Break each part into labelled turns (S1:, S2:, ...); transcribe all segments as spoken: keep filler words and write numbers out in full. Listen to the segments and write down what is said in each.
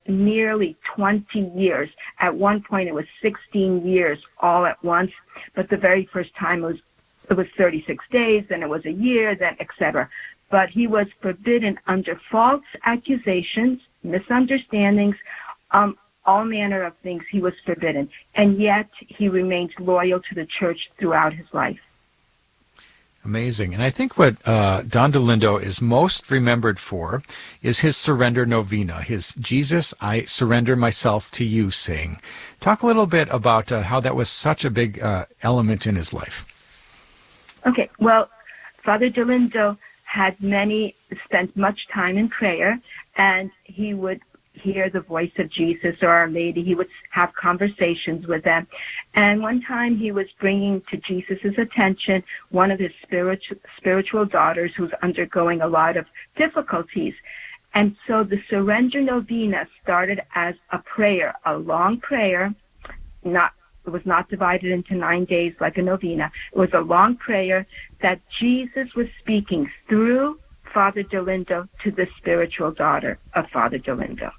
S1: nearly twenty years. At one point, it was sixteen years all at once, but the very first time it was, it was thirty-six days, then it was a year, then et cetera. But he was forbidden under false accusations, misunderstandings, um, all manner of things. He was forbidden. And yet he remained loyal to the church throughout his life.
S2: Amazing. And I think what uh, Don Dolindo is most remembered for is his surrender novena, his Jesus, I surrender myself to you saying. Talk a little bit about uh, how that was such a big uh, element in his life. Okay.
S1: Well, Father Dolindo had many, spent much time in prayer, and he would hear the voice of Jesus or Our Lady. He would have conversations with them. And one time he was bringing to Jesus' attention one of his spiritual, spiritual daughters who's undergoing a lot of difficulties. And so the Surrender Novena started as a prayer, a long prayer. Not, it was not divided into nine days like a novena. It was a long prayer that Jesus was speaking through Father Dolindo to the spiritual daughter of Father Dolindo.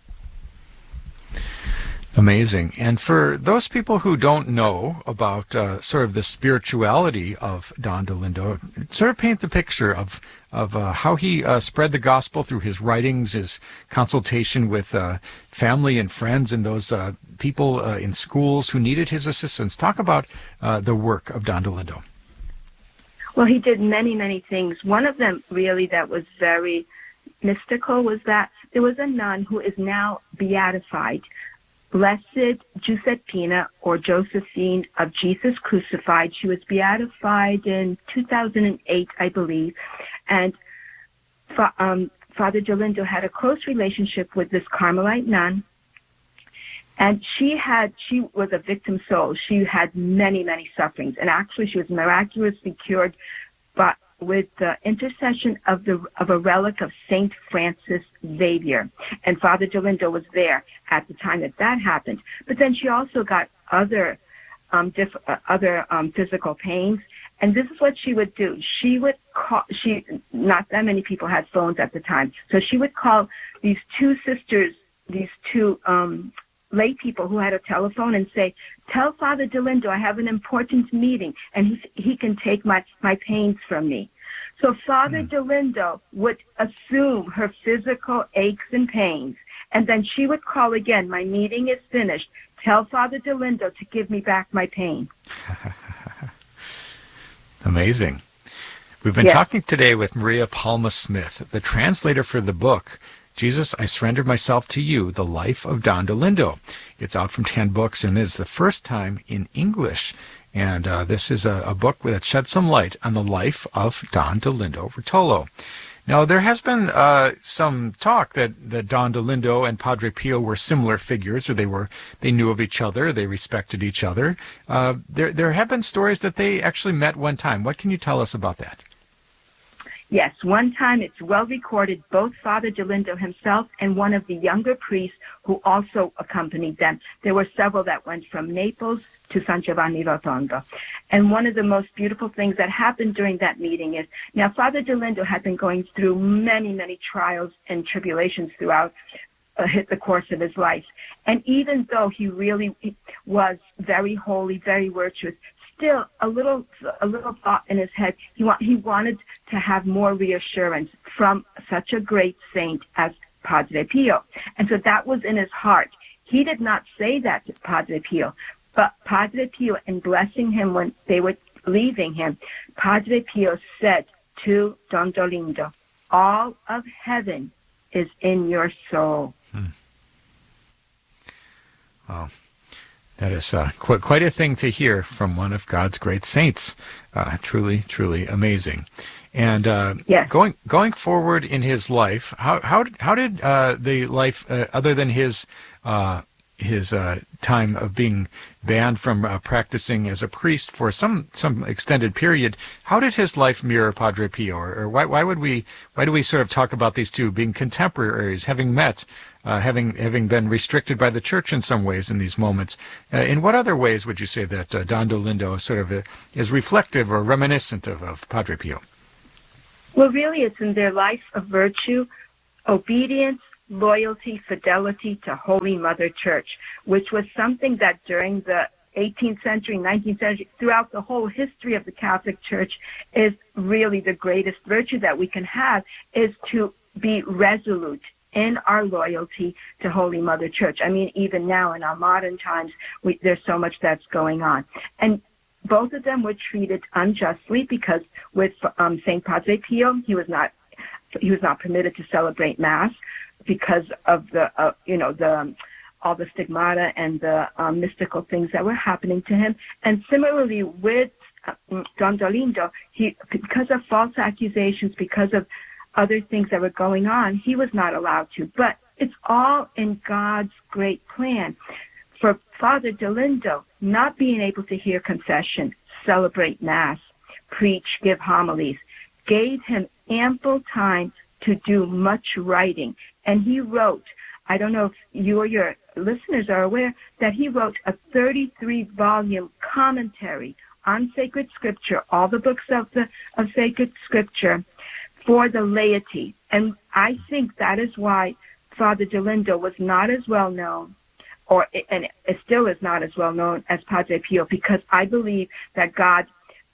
S2: Amazing. And for those people who don't know about uh, sort of the spirituality of Don Dolindo, sort of paint the picture of of uh, how he uh, spread the gospel through his writings, his consultation with uh, family and friends and those uh, people uh, in schools who needed his assistance. Talk about uh, the work of Don Dolindo.
S1: Well, he did many, many things. One of them really that was very mystical was that there was a nun who is now beatified, Blessed Giuseppina, or Josephine of Jesus Crucified. She was beatified in two thousand eight, I believe. And um, Father Dolindo had a close relationship with this Carmelite nun. And she had, she was a victim soul. She had many, many sufferings. And actually she was miraculously cured but with the intercession of the of a relic of Saint Francis Xavier. And Father Dolindo was there at the time that that happened. But then she also got other um, diff, uh, other um, physical pains. And this is what she would do. She would call, she, not that many people had phones at the time. So she would call these two sisters, these two um, lay people who had a telephone and say, tell Father Dolindo I have an important meeting and he, he can take my, my pains from me. So Father mm. Dolindo would assume her physical aches and pains. And then she would call again, my meeting is finished. Tell Father Dolindo to give me back my pain.
S2: Amazing. We've been
S1: yes.
S2: talking today with Maria Palma Smith, the translator for the book, Jesus, I Surrendered Myself to You, The Life of Don Dolindo. It's out from ten books and is the first time in English. And uh, this is a, a book that sheds some light on the life of Don Dolindo Ruotolo. Now, there has been uh, some talk that, that Don Dolindo and Padre Pio were similar figures, or they were they knew of each other, they respected each other. Uh, there, there have been stories that they actually met one time. What can you tell us about that?
S1: Yes, one time it's well recorded, both Father Dolindo himself and one of the younger priests who also accompanied them. There were several that went from Naples to San Giovanni Rotondo. And one of the most beautiful things that happened during that meeting is, now Father Dolindo had been going through many, many trials and tribulations throughout uh, the course of his life. And even though he really was very holy, very virtuous, still a little a little thought in his head, he, wa- he wanted to have more reassurance from such a great saint as Padre Pio. And so that was in his heart. He did not say that to Padre Pio, but Padre Pio, in blessing him when they were leaving him, Padre Pio said to Don Dolindo, all of heaven is in your soul.
S2: Hmm. Wow. That is uh, qu- quite a thing to hear from one of God's great saints. Uh, truly, truly amazing. And uh,
S1: yes.
S2: going going forward in his life, how how how did uh, the life, uh, other than his uh, his uh, time of being banned from uh, practicing as a priest for some some extended period, how did his life mirror Padre Pio? Or, or why why would we why do we sort of talk about these two being contemporaries, having met? Uh, having having been restricted by the church in some ways in these moments. Uh, in what other ways would you say that uh, Don Dolindo sort of uh, is reflective or reminiscent of, of Padre Pio?
S1: Well, really, it's in their life of virtue, obedience, loyalty, fidelity to Holy Mother Church, which was something that during the eighteenth century, nineteenth century, throughout the whole history of the Catholic Church is really the greatest virtue that we can have, is to be resolute in our loyalty to Holy Mother Church. I mean, even now in our modern times, we, there's so much that's going on. And both of them were treated unjustly because with um, Saint Padre Pio, he was not he was not permitted to celebrate Mass because of the uh, you know the um, all the stigmata and the um, mystical things that were happening to him. And similarly with uh, Don Dolindo, he because of false accusations, because of other things that were going on, he was not allowed to. But it's all in God's great plan. For Father Dolindo, not being able to hear confession, celebrate Mass, preach, give homilies, gave him ample time to do much writing. And he wrote, I don't know if you or your listeners are aware, that he wrote a thirty-three volume commentary on sacred scripture, all the books of the of sacred scripture, for the laity. And I think that is why Father Dolindo was not as well known, or and it still is not as well known as Padre Pio, because I believe that God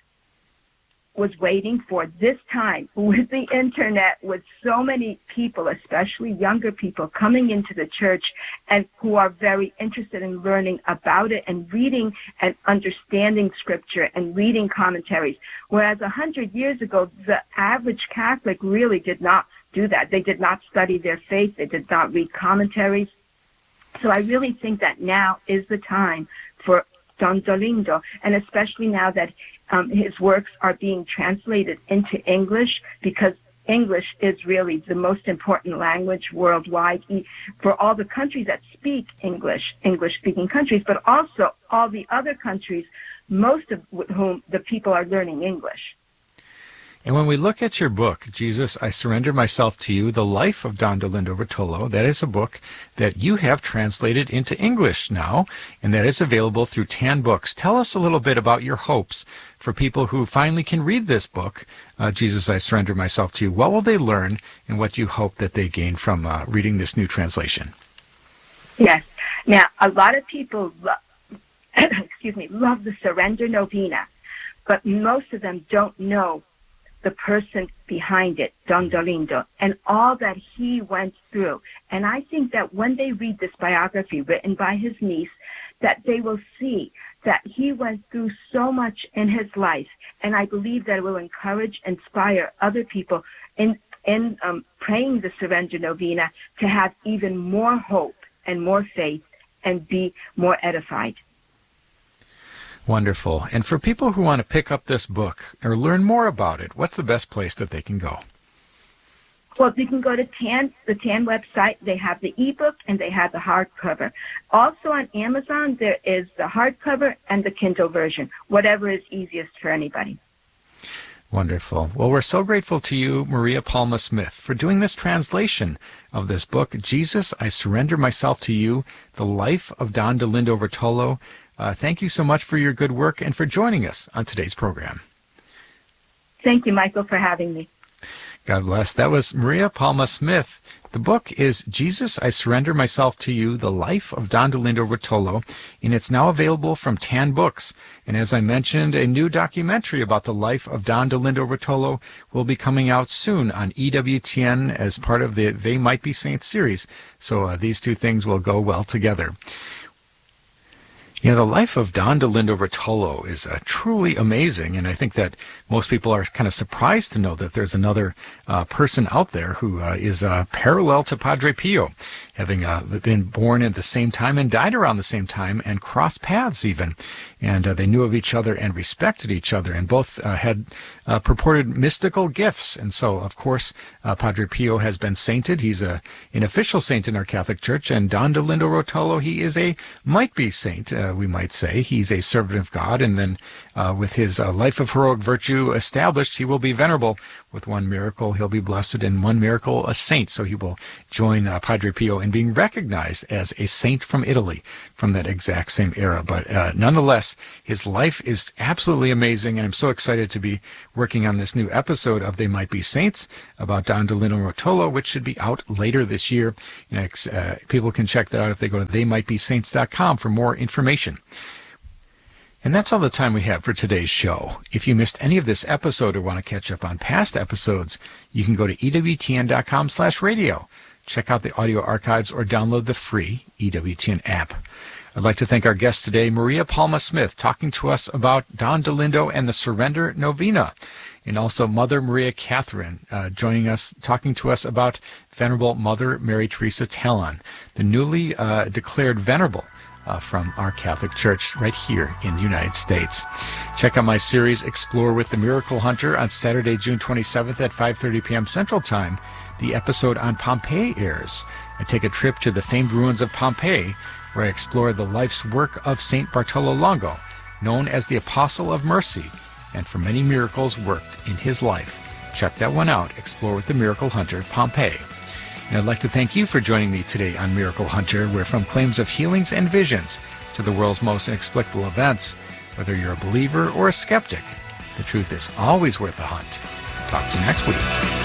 S1: was waiting for this time with the internet, with so many people, especially younger people, coming into the church and who are very interested in learning about it and reading and understanding scripture and reading commentaries. Whereas a hundred years ago, the average Catholic really did not do that. They did not study their faith. They did not read commentaries. So I really think that now is the time for Don Dolindo, and especially now that um, his works are being translated into English, because English is really the most important language worldwide for all the countries that speak English, English-speaking countries, but also all the other countries, most of whom the people are learning English.
S2: And when we look at your book, Jesus, I Surrender Myself to You, The Life of Don Dolindo Ruotolo, that is a book that you have translated into English now, and that is available through Tan Books. Tell us a little bit about your hopes for people who finally can read this book, uh, Jesus, I Surrender Myself to You. What will they learn, and what do you hope that they gain from uh, reading this new translation?
S1: Yes. Now, a lot of people, lo- excuse me, love the Surrender Novena, but most of them don't know the person behind it, Don Dolindo, and all that he went through. And I think that when they read this biography written by his niece, that they will see that he went through so much in his life. And I believe that it will encourage, inspire other people in, in um, praying the Surrender Novena to have even more hope and more faith and be more edified.
S2: Wonderful. And for people who want to pick up this book or learn more about it, what's the best place that they can go?
S1: Well, you can go to Tan, the Tan website. They have the ebook and they have the hardcover. Also on Amazon, there is the hardcover and the Kindle version, whatever is easiest for anybody.
S2: Wonderful. Well, we're so grateful to you, Maria Palma Smith, for doing this translation of this book, Jesus, I Surrender Myself to You, The Life of Don Dolindo Ruotolo. Uh, thank you so much for your good work and for joining us on today's program.
S1: Thank you, Michael, for having me.
S2: God bless. That was Maria Palma Smith. The book is Jesus, I Surrender Myself to You, The Life of Don Dolindo Ruotolo, and it's now available from Tan Books. And as I mentioned, a new documentary about the life of Don Dolindo Ruotolo will be coming out soon on E W T N as part of the They Might Be Saints series. So uh, these two things will go well together. You know, the life of Don Dolindo Ruotolo is uh, truly amazing, and I think that most people are kind of surprised to know that there's another uh, person out there who uh, is uh, parallel to Padre Pio, having uh, been born at the same time and died around the same time and crossed paths even. And uh, they knew of each other and respected each other, and both uh, had uh, purported mystical gifts. And so, of course, uh, Padre Pio has been sainted. He's a, an official saint in our Catholic Church, and Don Dolindo Ruotolo, he is a might-be saint, uh, we might say. He's a servant of God, and then Uh, with his uh, life of heroic virtue established, he will be venerable. With one miracle, he'll be blessed, and one miracle, a saint. So he will join uh, Padre Pio in being recognized as a saint from Italy from that exact same era. But uh, nonetheless, his life is absolutely amazing, and I'm so excited to be working on this new episode of They Might Be Saints about Don Dolindo Ruotolo, which should be out later this year. You know, uh, people can check that out if they go to they might be saints dot com for more information. And that's all the time we have for today's show. If you missed any of this episode or want to catch up on past episodes, you can go to E W T N dot com slash radio. Check out the audio archives or download the free E W T N app. I'd like to thank our guest today, Maria Palma Smith, talking to us about Don Dolindo and the Surrender Novena, and also Mother Maria Catherine uh, joining us, talking to us about Venerable Mother Mary Teresa Tallon, the newly uh, declared venerable Uh, from our Catholic Church right here in the United States. Check out my series, Explore with the Miracle Hunter, on Saturday, June twenty-seventh at five thirty p.m. Central Time. The episode on Pompeii airs. I take a trip to the famed ruins of Pompeii, where I explore the life's work of Saint Bartolo Longo, known as the Apostle of Mercy, and for many miracles worked in his life. Check that one out, Explore with the Miracle Hunter, Pompeii. And I'd like to thank you for joining me today on Miracle Hunter, where from claims of healings and visions to the world's most inexplicable events, whether you're a believer or a skeptic, the truth is always worth a hunt. Talk to you next week.